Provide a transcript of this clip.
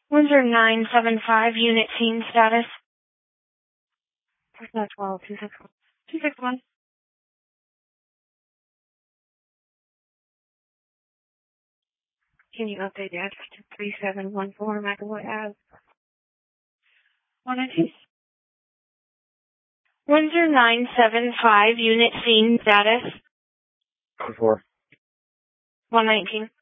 Windsor 975, unit scene status. 12, 261. 261. Can you update the address to 3714 McAvoy Ave? 119. Windsor 975, unit scene status. 4. 119.